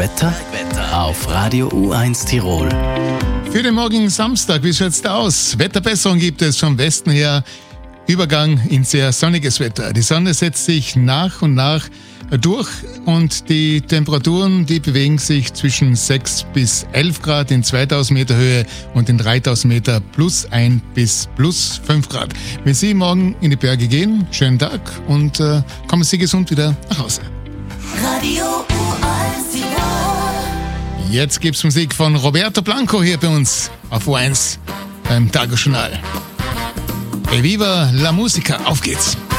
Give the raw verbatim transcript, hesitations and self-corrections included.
Wetter auf Radio U eins Tirol. Für den morgigen Samstag, wie schaut's da aus? Wetterbesserung gibt es vom Westen her. Übergang in sehr sonniges Wetter. Die Sonne setzt sich nach und nach durch und die Temperaturen, die bewegen sich zwischen sechs bis elf Grad in zweitausend Meter Höhe und in dreitausend Meter plus ein bis plus fünf Grad. Wenn Sie morgen in die Berge gehen, schönen Tag und äh, kommen Sie gesund wieder nach Hause. Radio U eins Tirol. Jetzt gibt's Musik von Roberto Blanco hier bei uns auf U eins beim Tagesjournal. Viva la Musica, auf geht's!